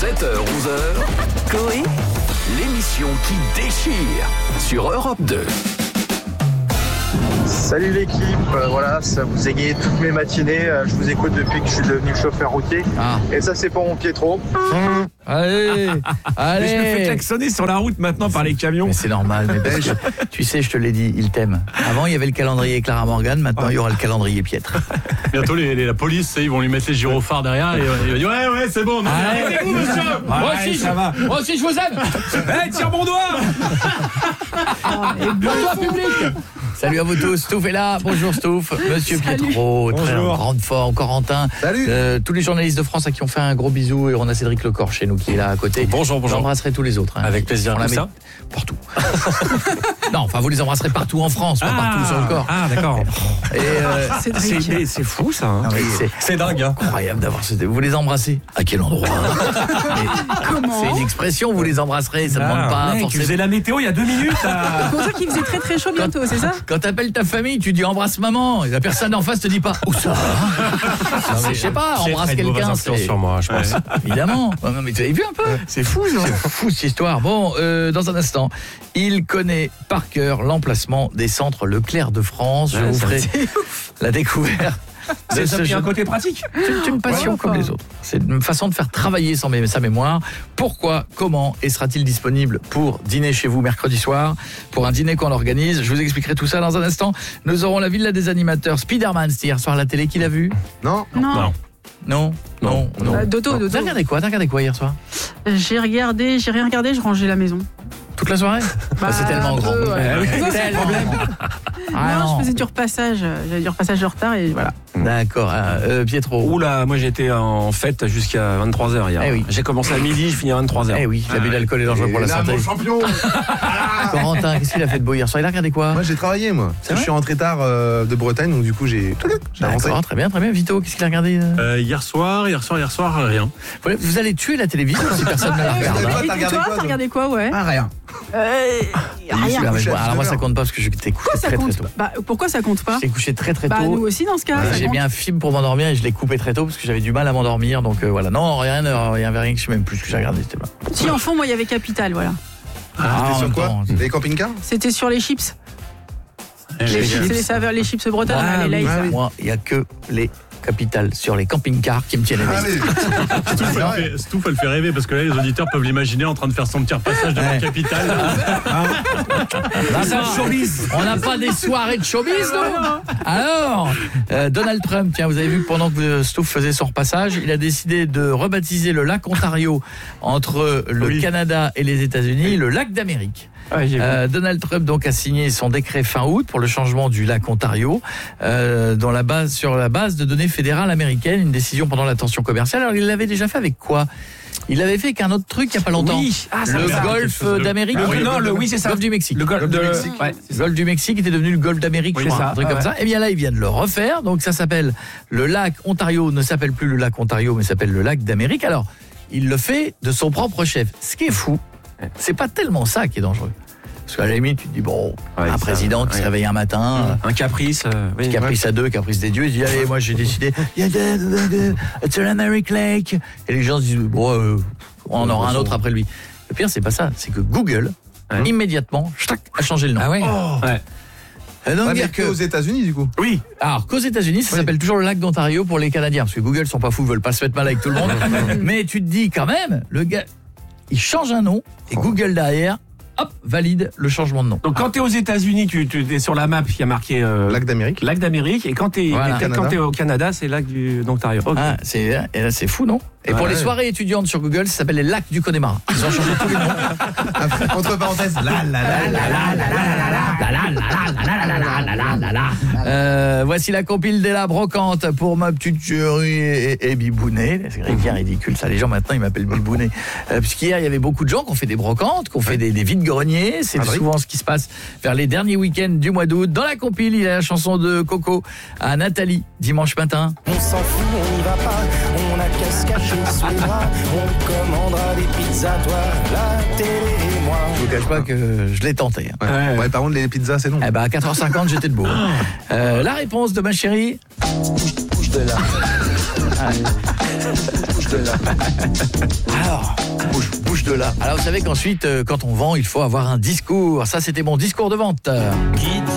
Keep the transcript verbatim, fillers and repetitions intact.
sept heures onze heures, Coé, l'émission qui déchire sur Europe deux. Salut l'équipe, euh, voilà, ça vous égaye toutes mes matinées, euh, je vous écoute depuis que je suis devenu chauffeur routier, ah. Et ça c'est pour mon Pietro. Mmh. Allez, allez. Mais je me fais klaxonner sur la route maintenant par les camions. Mais c'est normal, mais parce que, tu sais, je te l'ai dit, il t'aime. Avant il y avait le calendrier Clara Morgan, maintenant il y aura le calendrier Pietre. Bientôt les, les, la police, ils vont lui mettre les gyrophares derrière et il va dire ouais ouais c'est bon. Non, arrêtez-vous monsieur. Ouais, moi aussi, ça va. Moi aussi je vous aime. Hey, tire mon doigt. Et toi public. Salut à vous tous, Stouff est là. Bonjour Stouff, Monsieur Salut. Pietro, très en grande forme, Corentin. Salut. Euh, tous les journalistes de France à qui on fait un gros bisou et on a Cédric Lecor chez nous qui est là à côté. Bonjour, bonjour. J'embrasserai tous les autres. Hein. Avec plaisir. On la met ça partout. Non, enfin vous les embrasserez partout en France, pas ah, partout sur le corps. Ah d'accord. Et euh, c'est, c'est fou ça. Hein. Non, c'est, c'est dingue. Hein. Incroyable d'avoir ce. Vous les embrassez. À quel endroit? Comment? C'est une expression. Vous les embrasserez. Ça ne ah, demande pas. Mec, forcément. Tu faisais la météo il y a deux minutes. À... C'est pour ça qu'il faisait très très chaud bientôt, quand, c'est ça? Quand t'appelles ta famille, tu dis embrasse maman. Et la personne en face te dit pas où ça. Non, mais je sais pas. Embrasse quelqu'un. C'est sur moi, je pense. Ouais, évidemment. Non, mais tu avais vu un peu. C'est fou. C'est fou cette histoire. Bon, euh, dans un instant, il connaît par cœur l'emplacement des centres Leclerc de France. Je ouais, vous ferai la découverte. C'est ça qui a un côté pratique. C'est une passion ouais, comme les autres. C'est une façon de faire travailler sa mémoire. Pourquoi, comment et sera-t-il disponible pour dîner chez vous mercredi soir, pour un dîner qu'on organise? Je vous expliquerai tout ça dans un instant. Nous aurons la villa des animateurs. Spider-Man, c'était hier soir à la télé. Qui l'a vu? Non. Non. Non. Non, non, non. Bah, Dodo, Dodo. T'as regardé quoi? T'as regardé quoi hier soir? J'ai regardé, j'ai rien regardé, je rangeais la maison. Toute la soirée? Bah, c'est tellement grand. Peu, ouais. Ouais, c'est tellement grand. Ah non, non, je faisais du repassage. J'avais du repassage de retard et voilà. D'accord. Euh, Pietro. Oula, moi j'étais en fête jusqu'à vingt-trois heures hier. Eh oui. J'ai commencé à midi, je finis à vingt-trois heures. Eh oui, l'abus d'alcool est dangereux pour la santé. Mon champion. Corentin, qu'est-ce qu'il a fait de beau hier soir? Il a regardé quoi? Moi j'ai travaillé moi. Je suis rentré tard euh, de Bretagne, donc du coup j'ai, j'ai avancé. D'accord, très bien, très bien. Vito, qu'est-ce qu'il a regardé? euh, Hier soir, hier soir, hier soir, rien. Vous allez tuer la télévision si personne ne la regarde. Et t'as regardé quoi? T'as regardé quoi, ouais? Ah rien. Euh, rien. Alors moi ça compte pas parce que je t'ai couché très très tôt. Bah pourquoi ça compte pas? Je t'ai couché très très tôt. Bah nous aussi dans ce cas. J'ai mis un film pour m'endormir et je l'ai coupé très tôt parce que j'avais du mal à m'endormir, donc euh, voilà. Non, rien, il y avait rien que je sais même plus ce que j'ai regardé, c'était pas. Si en fond moi il y avait Capital, voilà. Ah, c'était sur quoi? temps, les camping-cars? C'était sur les chips. Les, les chips, c'est les saveurs, les chips bretonnes, ah, les ah, oui. Moi, il y a que les Capital sur les camping-cars qui me tiennent éveillé. Ah, Stouff, elle fait rêver parce que là, les auditeurs peuvent l'imaginer en train de faire son petit repassage devant ouais. Capital. Hein on n'a pas des soirées de showbiz, non? Alors, euh, Donald Trump, tiens, vous avez vu que pendant que Stouff faisait son repassage, il a décidé de rebaptiser le lac Ontario entre le oui. Canada et les États-Unis, le lac d'Amérique. Ouais, euh, Donald Trump donc a signé son décret fin août pour le changement du lac Ontario, euh, dans la base, sur la base de données fédérales américaines, une décision pendant la tension commerciale. Alors il l'avait déjà fait avec quoi? Il l'avait fait avec un autre truc il n'y a pas longtemps. Oui. Ah, ça le golfe d'Amérique. Le, non, le, oui, c'est ça. Le golfe du Mexique. Le golfe de, du Mexique. Ouais, le golfe du Mexique était devenu le golfe d'Amérique, oui, je crois, ça. Un truc ah, comme ouais. ça. Et bien là, ils viennent de le refaire. Donc ça s'appelle le lac Ontario, ne s'appelle plus le lac Ontario, mais s'appelle le lac d'Amérique. Alors, il le fait de son propre chef. Ce qui est fou, c'est pas tellement ça qui est dangereux. Parce qu'à la limite, tu te dis, bon, ouais, un président ça, qui ouais. se réveille un matin. Un caprice. Euh, oui, caprice ouais. à deux, caprice des dieux. Il dit, allez, moi j'ai décidé, it's an American lake. Et les gens se disent, bon, euh, on aura un autre après lui. Le pire, c'est pas ça. C'est que Google, ouais. immédiatement, a changé le nom. Ah ouais, oh. ouais. Et donc, ouais, dire que aux États-Unis du coup. Oui. Alors qu'aux États-Unis, ça oui. s'appelle toujours le lac d'Ontario pour les Canadiens, parce que Google sont pas fous, ils veulent pas se mettre mal avec tout le monde. Mais tu te dis quand même, le gars, il change un nom et oh. Google derrière. Hop, valide le changement de nom. Donc quand tu es aux États-Unis, tu, tu es sur la map, il y a marqué euh, lac d'Amérique. Lac d'Amérique et quand tu es voilà. au Canada, c'est lac du d'Ontario. Okay. Ah, c'est et là c'est fou, non? Et ouais, pour les ouais. soirées étudiantes sur Google, ça s'appelle les lacs du Connemara. Ils ont changé tous les noms. Après, entre parenthèses, la la la la la la la la la. Euh, voici la compile de la brocante pour ma petite chérie et, et Bibounet. C'est bien ridicule ça. Les gens maintenant ils m'appellent Bibounet. Euh, Puisqu'hier il y avait beaucoup de gens qui ont fait des brocantes, qui ont fait des, des vides-greniers. C'est ah, souvent oui. ce qui se passe vers les derniers week-ends du mois d'août. Dans la compile, il y a la chanson de Coco à Nathalie dimanche matin. On s'en fout, on n'y va pas. On a qu'à se cacher sous les bras. On commandera des pizzas, toi, la télé et moi. Je vous cache pas que je l'ai tenté. Ouais, ouais. ouais par contre les pizzas c'est non. Eh ben à quatre heures cinquante j'étais debout. euh, la réponse de ma chérie. Bouge de là. Bouge de là. Alors, bouge, bouge de là. Alors, vous savez qu'ensuite, quand on vend, il faut avoir un discours. Ça, c'était mon discours de vente. Qui